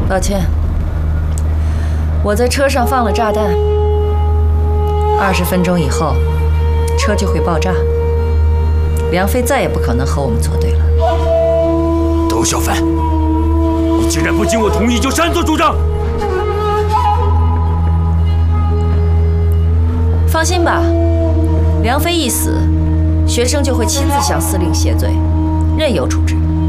抱歉，我在车上放了炸弹，20分钟以后，车就会爆炸。梁飞再也不可能和我们作对了。 窦小凡，你竟然不经我同意就擅作主张！ 放心吧，梁飞一死，学生就会亲自向司令谢罪，任由处置。